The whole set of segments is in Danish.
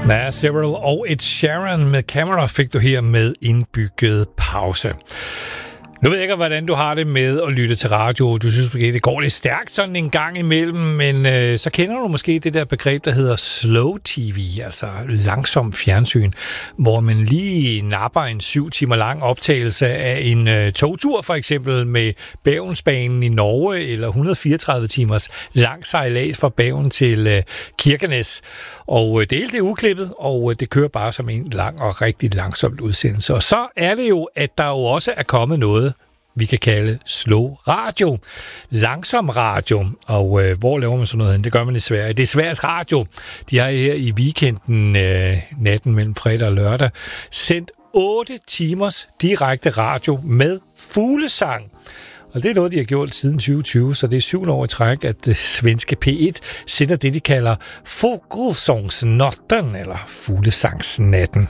Ja, Several og Ed Sheeran med Camera fik du her med indbygget pause. Nu ved jeg ikke, hvordan du har det med at lytte til radio. Du synes måske, det går lidt stærkt sådan en gang imellem, men så kender du måske det der begreb, der hedder slow TV, altså langsom fjernsyn, hvor man lige napper en 7 timer lang optagelse af en togtur, for eksempel med Bergensbanen i Norge, eller 134 timers lang sejlads fra Bergen til Kirkenes. Og det hele det er uklippet, og det kører bare som en lang og rigtig langsomt udsendelse. Og så er det jo, at der jo også er kommet noget, vi kan kalde slow radio, langsom radio. Og hvor laver man sådan noget hen? Det gør man i Sverige. Det er Sveriges Radio. De har her i weekenden, natten mellem fredag og lørdag, sendt 8 timers direkte radio med fuglesang. Og det er noget, de har gjort siden 2020, så det er 7 år i træk, at svenske P1 sender det, de kalder Fågelsångsnatten, eller Fuglesangsnatten.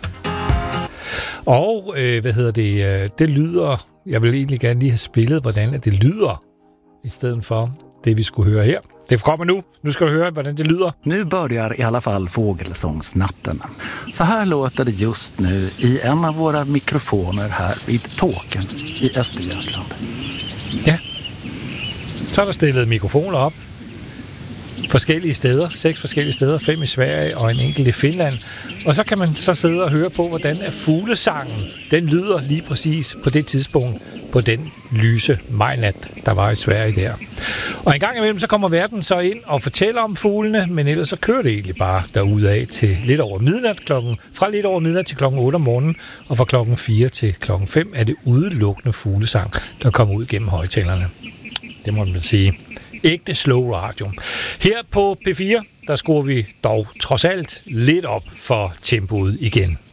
Og, det lyder, jeg vil egentlig gerne lige have spillet, hvordan det lyder, i stedet for det, vi skulle høre her. Det kommer nu. Nu skal du høre, hvordan det lyder. Nu börjar i alla fall Fågelsångsnatten. Så här låter det just nu i en av våra mikrofoner här vid Tåken i Östergötland. Ja. Så er der stillet mikrofoner op. Forskellige steder. 6 forskellige steder. 5 i Sverige og en enkelt i Finland. Og så kan man så sidde og høre på, hvordan er fuglesangen. Den lyder lige præcis på det tidspunkt på den lyse majnat, der var i Sverige der. Og en gang imellem, så kommer verden så ind og fortæller om fuglene, men ellers så kører det egentlig bare derudad til lidt over midnat, fra lidt over midnat til klokken 8 om morgenen, og fra klokken 4 til klokken 5 er det udelukkende fuglesang, der kommer ud gennem højtalerne. Det må man sige. Ægte slow radio. Her på P4, der skruer vi dog trods alt lidt op for tempoet igen.